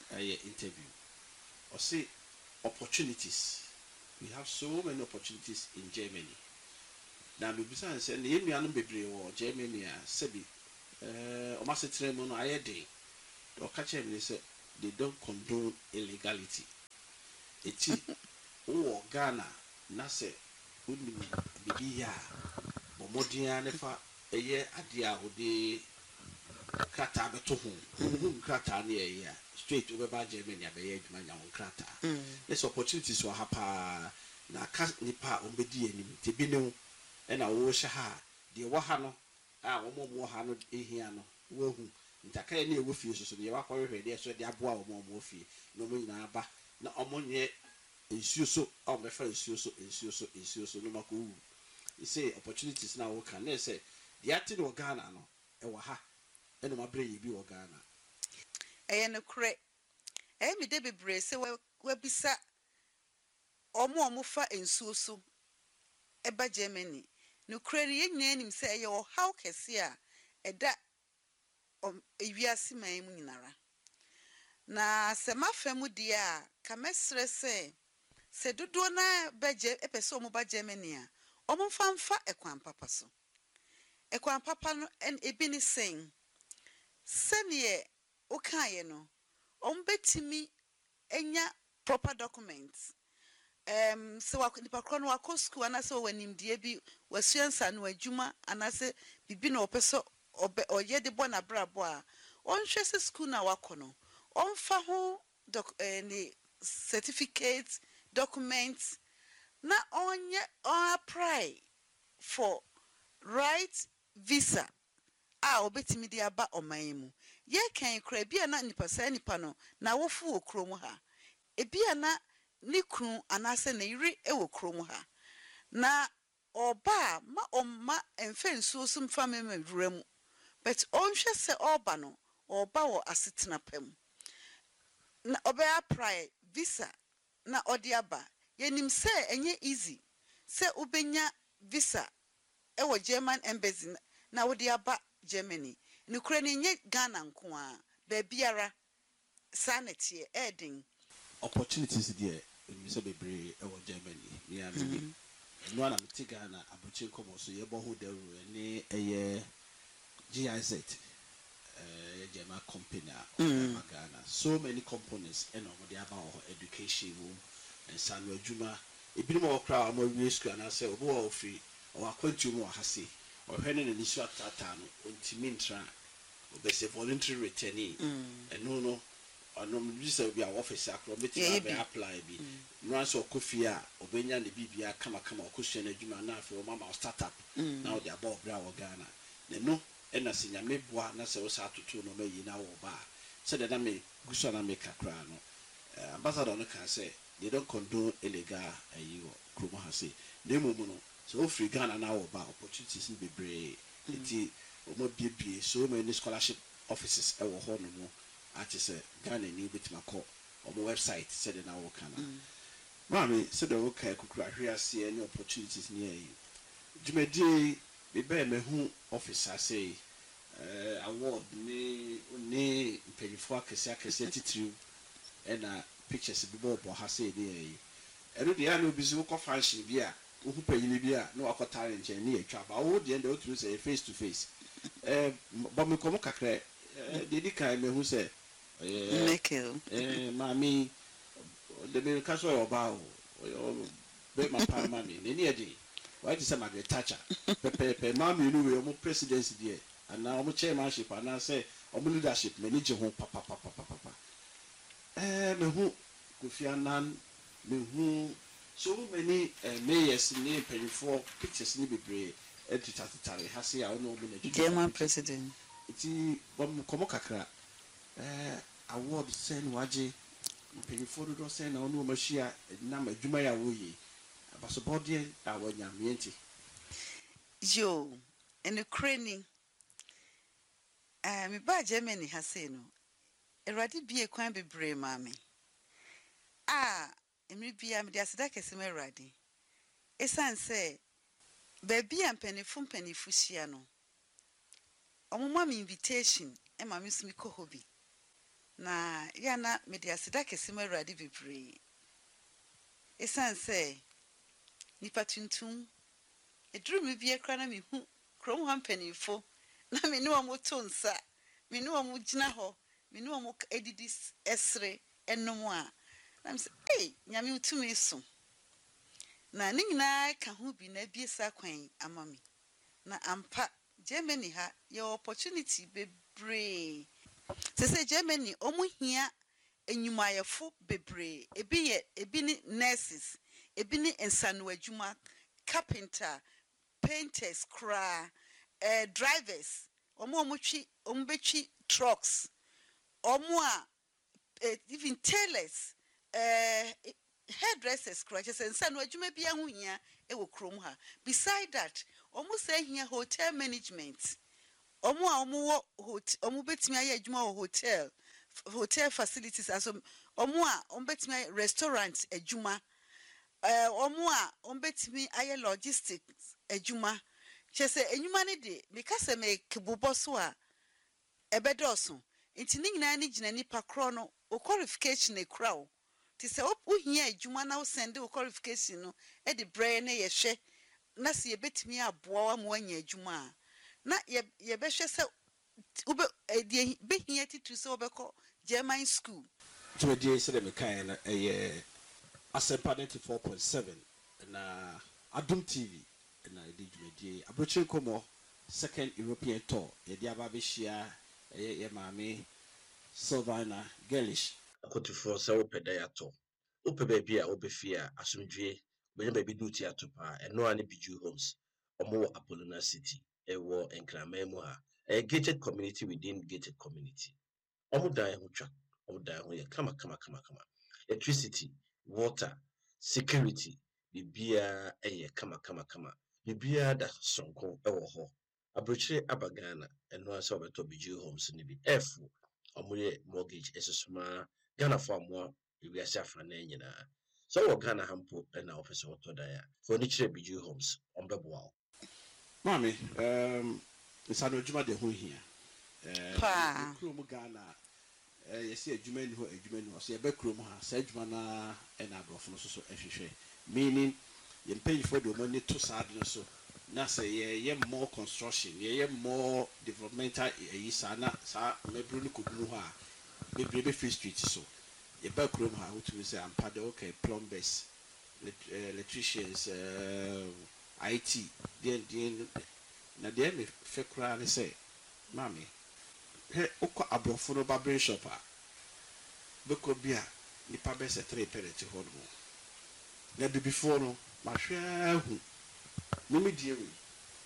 ɛyɛ interview ɔse opportunities we have so many opportunities in Germany na mebisa n sɛ ne yɛn nuanom bebree wɔ Germany a sɛbi ɛɛ ɔmo asetena mu no ayɛ den ɔka kyerɛ me sɛ they don't condone illegality eti wowɔ Ghana na sɛ wonim bibi yɛ a bɔ mmɔden a ne fa ɛyɛ adeɛ a wode krataa bɛto ho wohu krataa ne ɛyɛ a straight wobɛba Germany abɛyɛ adwuma nya wo krataa ne sɛ opportunities wɔ ha paa na aka nipa a ɔmbɛdi anim nti bi ne wo ɛna wɔhyɛ ha a deɛ wɔ ha no a wɔn mu wɔ ha no ehia no wɔahu ntakaya ne ɛwɔ fie soso ne yɛwakɔhwehwɛ deɛ so de aboa wɔn a wɔwɔ fie na wɔn nyinaa ba na wɔn nyɛ nsuo so a wɔbɛfa nsuo so nsuo so nsuo so no makɔ wu ɛsɛ opportunities na wɔka na ɛsɛ deɛ ate no wɔ Ghana no ɛwɔ ha ɛna wɔn abrɛ yɛ bi wɔ Ghana ɛyɛ no korɛ ɛyɛ mi de bebree sɛ wɔabisa ɔmo ɔmo fa nsuo so ɛba Germany no korɛ ne yɛn nyinaa nim sɛ ɛyɛ ɔhaw kɛse a ɛda ewiase man mu nyinara na sɛ mafa mu deɛ a ka mɛsrɛ sɛ sɛ dodoɔ na bɛgye ɛpɛ sɛ ɔmo ba Germany a ɔmo mfa mfa ɛkwan papa so ɛkwan papa no ebi ne sɛn sɛneɛ wokaeɛ no ɔmo bɛtumi enya proper documents um so nipa kro no akɔ school anase wɔ nimdeɛ bi wasua nsa no adwuma anase bibi na ɔpɛ so ɔyɛ de bɔ na brabo a ɔnhwɛ sɛ school na wakɔ no ɔmfa ho doc any certificate documents na ɔnyɛ on apply for right visa a obetimi de aba ɔman mu ye kan kra bia na nipa sa nipa no na wofu wɔ krom ha ebia na ni kru anase na yiri e wɔ krom ha na oba ma omma emfa nsuo so mfa mema wura mu but onhwɛ sɛ oba no oba wɔ asetena pam na oba apply visa na ɔde aba yenim sɛ enye easy sɛ ubenya visa e wɔ German embassy na wode aba Germany ni kura ni nye Ghana nko a ba biara sanete edin opportunities there we say bebre e wɔ Germany me and me no na me Ghana abuche komo so ye bo ho daru ni eye G I Z eh German company a Ghana so many companies and over there about education and sanu adwuma ebi mo kra mo wi school na say obo wa ofri o akwantu mu ha se o hwene ne nisu atata no ontimi ntra obese voluntary returnee eno no ono mjisa bi a office akro beti na apply bi no so kofi a obenya ne bibia kama kama okosua na adwuma na afi o mama startup na o de aba obra wo Ghana ne no ena sinya meboa na se wo sa atoto no mayi na wo ba se de na me guso na me kakra no ambassador no kan say they don't condone illegal ayiwo kromo ha say na mumu no so free Ghana na wo ba opportunities be bebre enti o mo biebie so many scholarship offices e wo ho no mo ati say Ghana ni betima ko o mo website said na wo kana mami said wo kai kukura hwe ase any opportunities ni ayi dwumadi be be me hu officer say eh award ni ni mpanyifo akese akese titiriu ena pictures bi bo bo ha say ni ayi eno de ya no bi so ko function bi a wo hu panyini bi a na wakotare nche ni atwa ba wo de ende o tru say face to face eh bo me komo kakra de di kai me hu say eh Michael eh mami de be ka so oba o be ma pa mami ne ni edi why did some Margaret Thatcher pepe pe mami nu we o presidency there and now o chairmanship and now say o leadership manage ho papa papa papa eh me hu Kofi Annan me hu so many uh, mayors ni penifo pictures ni bebre editatare ha say a no me na German president iti bom komo kakra eh award sen waje penifo do sen na ono machia na madwuma ya wo yi abaso body a wanya mienti yo en Ukraine eh me ba Germany ha say no erade bie kwan bebre mami ah emi bia me dia seda kese me erade esan say ba bia mpanifu mpanifu hia no omuma me invitation e ma me sumi ko hobi na ya na media sida kesima awurade bebree esan say nipa tuntum eduru me bia kra na me hu krom ha mpanifo na me ne omo to nsa me ne omo gina ho me ne omo edidi esre enom a na me say eh nyame utumi so na ne nyina ka ho bi na biesa kwan amami na ampa Germany ha your opportunity bebree se se Germany omo hia enyumayefo bebree ebi ye ebi ni nurses ebi ni ensano adwuma carpenter painters kra eh drivers omo omo twi omo betwi trucks omo a eh, even tailors eh hairdressers kra che ensano adwuma bia ho hia e wo krom ha beside that omo say hia hotel management omo a omo wo omo betimi aye adwuma wo hotel hotel facilities aso omo a omo betimi aye restaurant adwuma eh omo a omo betimi aye logistics adwuma chese enwuma ne de because me kebobo so a ebedoso nti ni nyina ni gina nipa kro no o qualification e kura o ti se o hia adwuma na o send o qualification no e de brain na ye hwe na se ebetimi aboa mo anya adwuma na ye ye be hwe se ube de behia titu se obekọ German school to die se de mekan na eye Asempa ninety-four point seven na Adum T V na edi dwumadie abrochire komo second European tour ye dia ba be hia eye ye maame Sylvana Gellish akotufo se opeda ya to opeba bia obefia asomdwe benye ba bi duty atopa eno ani biju homes omo Apollona City ewo enkramamu ha a gated community within gated community omo dan ho twa omo dan ho ye kama kama kama kama electricity water security bibia eye kama kama kama bibia da sonko ewo ho abrochire abagana eno asa obeto biju homes ni bi efu omo ye mortgage esesuma Ghana for mo we asa fa na nyina so wo Ghana hampo na office woto da ya for ni chire biju homes ombeboa mami um isano juma de ho hia eh Pa. krom Ghana eh yesi adwuma ni ho adwuma ni ho so ye be krom ha sa adwuma na e na abrofo no so so ehwehwe meaning ye pay for the money to sad no so na say ye ye more construction ye ye more developmental e sa na sa mebru ni kodunu ho a bebre be free street so ye be krom ha what we say ampa de okay plumbers electricians uh, I T den den na de me fe kura ne say mami he ukọ abrofo no barbering shop a beko bia nipa be se three parent ho no na bi before no ma hwe hu no me die we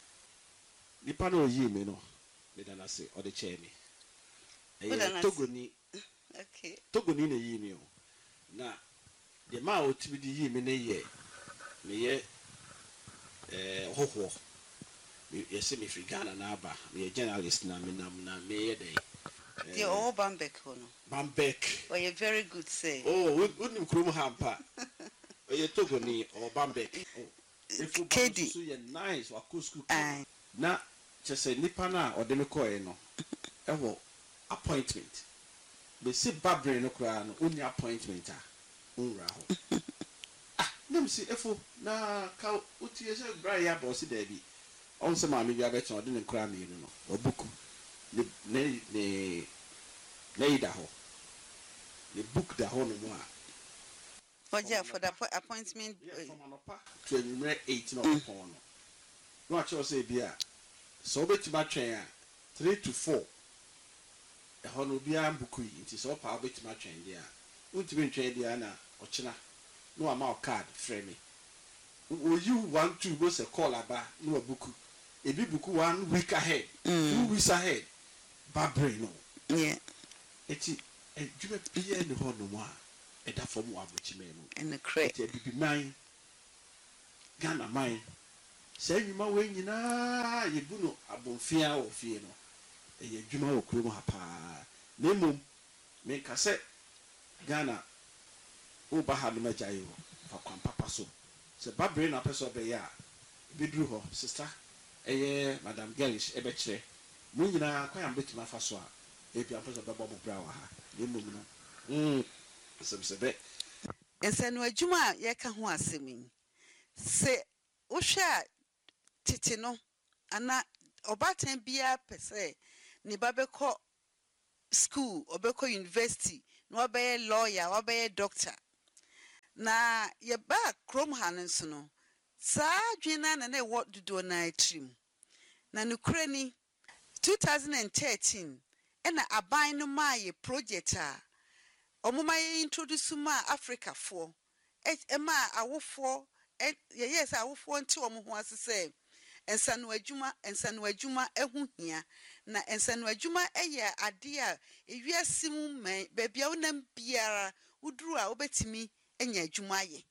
nipa no yi me no me da na say o de che me e togoni okay togoni na yi me o na de ma o tibi di yi me ne ye me ye eh hoho yes me free Ghana na aba me journalist na me nam na me ye dey the all Bambek hono Bambek oh you very good say oh we nim krom hampa o ye togoni or Bambek oh if Kedi so ye nice wa ko school ai na chese nipa na o de me ko e no e wo appointment be si babre no kra no oni appointment a unra ho ah nem si efo na ka utie se bra ya boss da bi on se ma me bia beto de ne kra me no obuku ne ne ne ne da ho ne book da ho no mo a for ja for the appointment from anopa to anumere eight no ko no no a cho se bia so betima twen a three to four e ho no bia mbuku yi nti so pa betima twen dia untimi twen dia na ochina no ama card frame me o you one two go se call aba no buku ebi buku one week ahead mm. two weeks ahead babre no yeah eti e djube pie ne ho no mo a e da fom wa bochi me no in the crate eti bibi man Ghana man se nyuma we nyina ye bu no abonfia o fie no e ye djuma o kuro mo ha pa na mum me ka se Ghana o ba ha no ma jayo fa kwan papa so se babre na person be ya bidru ho sister eye Madam Gellish ebe kire mu nyina kwan am betima fa so a e bi am person be bo bra wa ha ne mum no mm sɛbsɛbɛ nsɛnno adwuma a yɛka ho asɛm yi sɛ wohwɛ a tete no ana ɔbaatan biara pɛ sɛ ne ba bɛkɔ school ɔbɛkɔ university na ɔbɛyɛ lawyer ɔbɛyɛ doctor na yɛba krom ha no nso no saa adwene na na ɛwɔ dodoɔ na atrim na nokura ni twenty thirteen ɛna aban no maa yɛ project a ɔmoma yɛ introduce ma Africa for ɛma awofoɔ yɛyɛ sɛ awofoɔ nte ɔmo ho ase sɛ ensanu adwuma ensanu adwuma ehu hia na ensanu adwuma ɛyɛ ade a ewiase mu man baabi a wonam biara wuduru a wobetimi enya adwuma ayɛ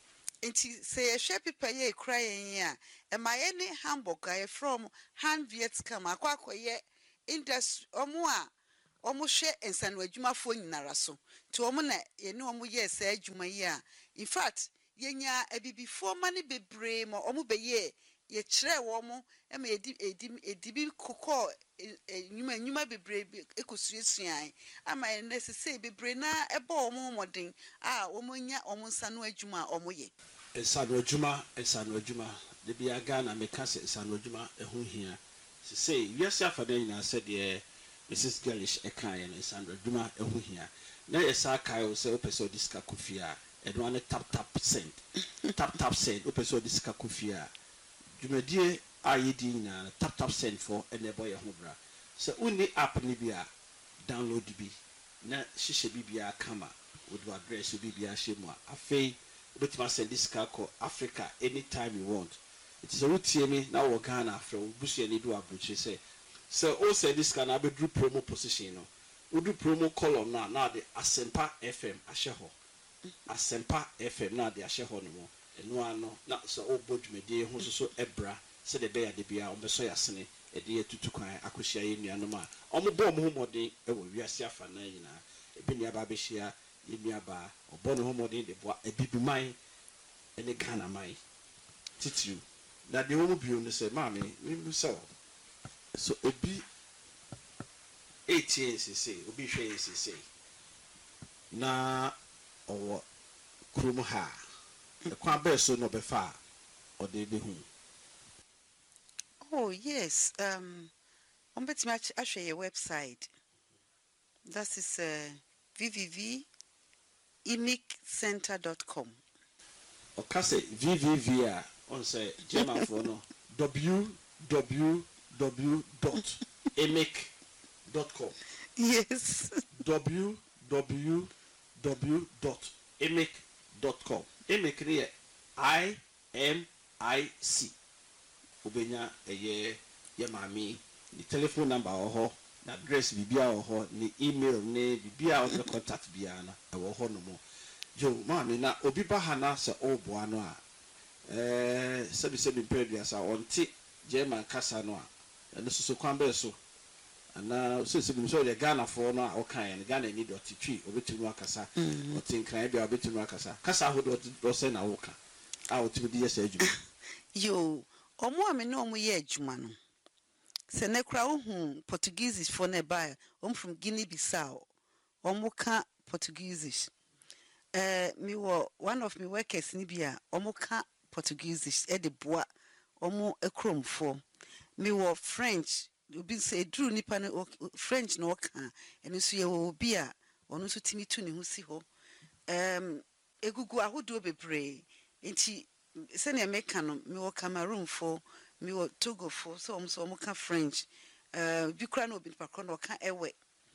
enti sɛ yɛhwɛ pipa yɛ ekura yɛn a ɛma yɛ ne Hamburg a from Han Vietcam akwakoyɛ industry ɔmo a ɔmo hwɛ ensanu adwumafoɔ nyinara so nti ɔmo na yɛ ne ɔmo yɛ sɛ adwuma yi a in fact yenya abibifoɔ ma ne bebree ma ɔmo bɛyɛ ye kyerɛ wɔ mo ɛma edi edi edibi kokɔ nyuma nyuma bebree ekosuasuan ama ɛnɛsese bebree na ɛbɔ ɔmo modern a ɔmo nya ɔmo nsa no adwuma a ɔmo yɛ nsano adwuma nsano adwuma de bia Ghana meka sɛ nsano adwuma ɛho hia sɛ wiase afade nyina sɛ de Missus Galish ɛka yɛ nsano adwuma ɛho hia na yɛ sa kai o sɛ opɛ sɛ odiska kofia ɛno ane tap tap send tap tap send opɛ sɛ odiska kofia dwumadie a yɛdi nyinaa tap tap send for ɛna ɛbɔ yɛ ho bra sɛ wonni app ni bi a download bi na hyehyɛ bibia kama with your address bibia hyɛ mu a afei wobɛtumi send this car call Africa anytime you want it is a wotie me na wɔ Ghana afrɛ wo busuani bi wɔ aburokyire sɛ sɛ o send this car na abɛduru promo position no wodu promo column na na de Asempa F M ahyɛ hɔ Asempa F M na de ahyɛ hɔ no mo eno ano na so obo dwumedie ho so so ebra se de be ya de bia obeso yasene e de tutu kwan akohia ye nuanom a omo bo mo homode e wo wiase afa na nyina e bi nia ba be hia ye nuaba obo no homode de boa e bibiman e ne Ghana mai titiu na de omo bio no se ma me mi so so ebi eighteen cc obi hwe cc na owo krum ha the kwa beso no befa or de be hu. Oh yes, um on bet match actually your website. That is uh w w w dot emic center dot com. Okay, say w w w a on say German for no w w w dot emic dot com. Yes. w w w dot emic dot com. Emic ne I M I C. Obenya eye ye mami ni telephone number oho na address bibia oho ni email ne bibia o contact bia na e wo ho no mo jo mami na obi ba ha na se oboa no a eh sebi sebi previous a onti German kasa no a ene so kwan be so ana so sebi so de Ghana for no a o kan ne Ghana ni dot twi obetumi akasa o tin kran bia obetumi akasa kasa ho do se na wo ka a o timi di yesa adwuma yo omo ame no omo ye adwuma no se ne kra ohun Portuguese for ne ba om from Guinea Bissau omo ka Portuguese eh me wo one of me workers ni bia omo ka Portuguese e de boa omo ekromfo me wo French obi say drew nipa ne French no ka eno so ye obi a ono so timi tu ne ho si ho um egugu ahodo bebre enti se ne meka no me wo Cameroon for me wo Togo for so om so omo ka French uh bi kra no obi pa kra no ka ewe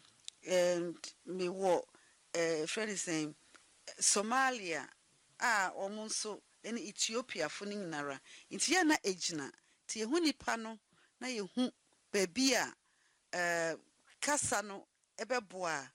and me wo eh friend is saying Somalia ah omo so ene Ethiopia fo ni nyinara enti ya na ejina ti ehu nipa no na yehu baby a eh kasa no ebeboa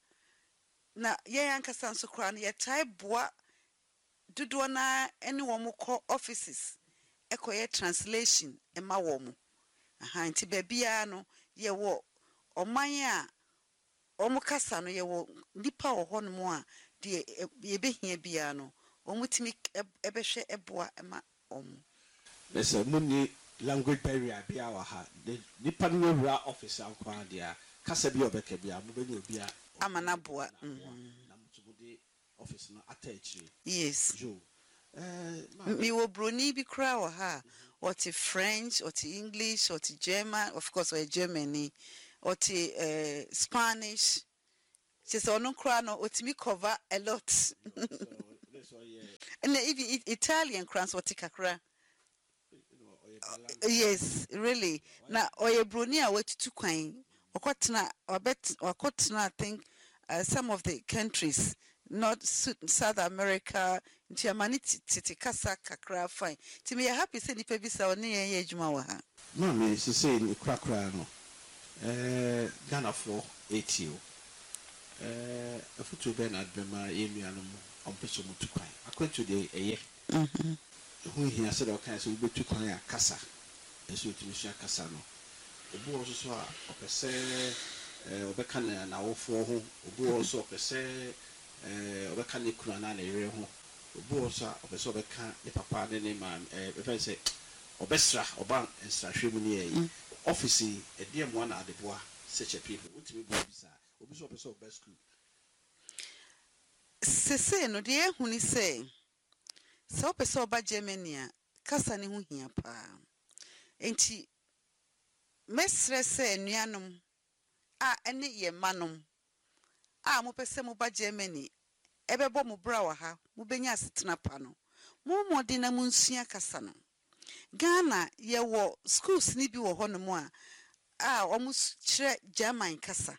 na ye yankasa nso kra no ye tai boa dodo na ene wo mo kɔ offices ekoye translation ema wo mo aha nti baby a no ye wo oman a omo kasa no ye wo nipa wo hɔ no mo a de ye behia bia no omo timi ebehwe eboa ema omo lesa muni language barrier bia wa ha nipa no wura office ankwa dia kasa bia obeka bia mo benya bia Amanaboa. na Mhm. na mo to mo de office no attach. Yes. Jo. Eh, ma Me wo broni bi kra wa ha. What French, what English, what German, of course we Germany, what uh, Spanish. She say ono kra no otimi cover a lot. so this one yeah, And even I- Italian crowns what kakra. you know, or your balance. Yes, really. Na oye broni a wetutu kwan. Okotena obet okotena I think uh, some of the countries not Su- South America nti amani titi kasa kakra fine. Ti me happy say nipa bi sa oni ye adwuma wa ha. Ma me se say ni kra kra no. Eh, Ghana for eighty o. Eh, afutu Bernard Bema yenu on peso mu tukwan. Akwantu de eye. Mhm. Hu hia se de okan se ubetu kwan ya kasa. Eso timi sha kasa no. Obu also so a opese eh obeka na na wofo ho. Obu also opese eh obeka ne kuna na na yere ho. Obu also opese obeka ne papa ne ne ma eh be say obesra oba nsrahwe mu ne yi. Office e de mo na adeboa such a people. Utimi bu bisa. Obi so opese oba school. Sese no de ehu ni say se opese oba Germany a kasa ne ho hia pa. Enti mesre se anuanom a ene ye manom a mo pese mo ba Germany ebebo mo bra wa ha mo benya asetena pa no mo mode na mo nsua kasa no Ghana ye wo schools ni bi wo ho no mo a a omo kire German kasa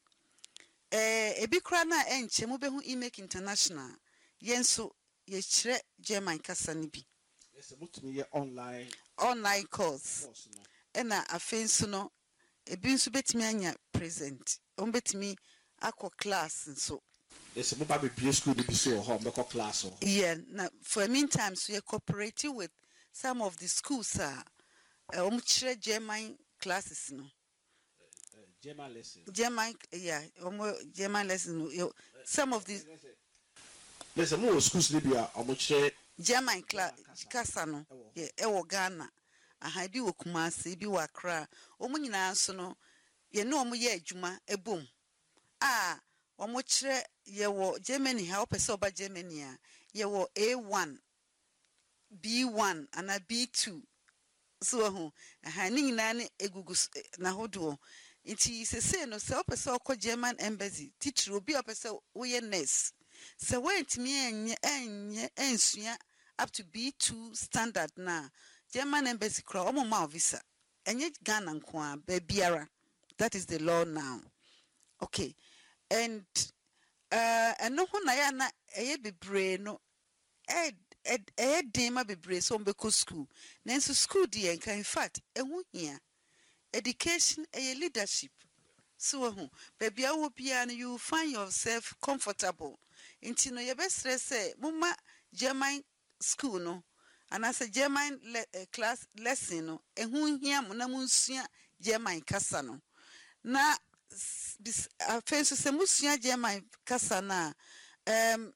eh ebi kra na enche mo behu Imake International yenso ye kire German kasa ni bi Yes, mutumi ye online online course course no. ena afensu no ebi nso betimi anya present on betimi akọ class nso. Yes, mo ba be school bi so ho mbeko class ho. Yeah, now for a meantime, so you're cooperating with some of the schools, uh, um, chire German classes, no. German lesson. German, yeah, um, German lessons, no. You- Some of the Listen, mo schools ni bia omo kire German class, kasa, no. Yeah, ewo Ghana. Aha, bi wo Kumasi, bi wo Accra. Omo nyina so no, ye no omo ye adwuma ebom. Ah, omo chire ye wo Germany ha, opese oba Germany a, ye wo A one, B one, and a B two. So ho aha ni nyina ne egugu na hodo nti sese no se opese okọ German embassy teacher obi opese wo ye nurse se wentimi enye enye ensua up to B two standard na German embassy kra omo ma visa enye Ghana nko a ba biara. That is the law now. Okay, and uh eno ho na ya na eye bebre no ed ed ed ma bebre so mbeko school nanso school die nka in fact ehu hia education a leadership so ho baby awo bia no you find yourself comfortable nti no ye be stress say mama German school no and as a German le, uh, class lesson no ehu hia mo na munsua German kasa no na this afenso se musua German kasa na um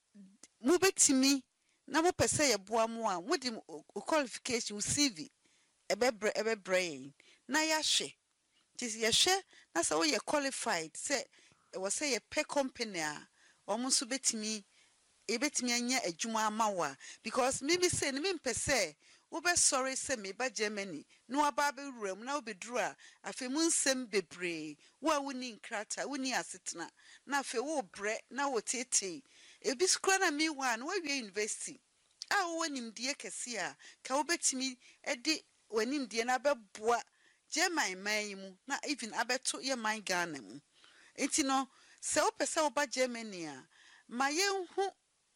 mubetimi na mo pese ye boa mo a mo di qualification C V ebebre ebebre na ya hwe tis ye hwe na se wo ye qualified say e wo say ye pe company a omo so betimi e betimi anya adwuma amawa because me be say me mpese wo be sorry say me ba Germany no aba be wuram na wo be duru a afi mu nsem bebre wo a woni nkrata woni asetena na afi wo bre na wo tete e bi skra na me wa na wo wie university a wo nimdie kese a ka wo betimi e de wanimdie na beboa German man mu na even abeto ye man Ghana mu enti no se wo pese wo ba Germany a ma ye hu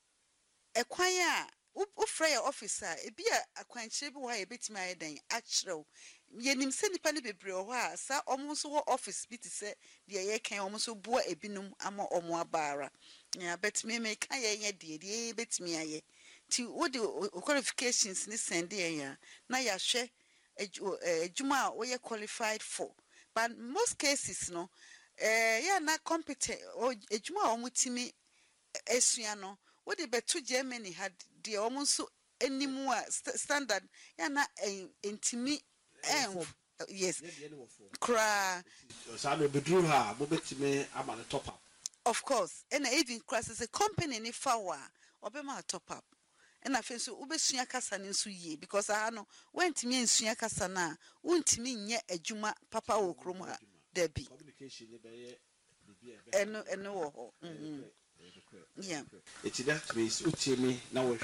ekwan a wo frɛ your officer ebi a akwankyerɛ bi wɔ ha yɛbɛtumi ayɛ dan akyerɛw yɛnim sɛ nipa ne bebree wɔ hɔ a saa ɔmo nso wɔ office bi te sɛ deɛ yɛkan ɔmo nso boa ebinom ama ɔmo abaara na bɛtumi me ka yɛ yɛ deɛ deɛ bɛtumi ayɛ ti wo de qualifications ne send yɛn a na yɛahwɛ adwuma a wɔyɛ qualified for but most cases no eh yɛ na competent adwuma a ɔmo timi esua no what the betu Germany had the almost animu standard yana intimi em yes cra so am be dru ha mo betime ama the top up of course and even crisis a company ni fawa obema top up and I feel so ubesua kasa ni nso yie because I know wentimi nsua kasa na wontimi nye adwuma papa wo krom ha dabi communication ni be eno eno wo ho yeah it's that means utimi na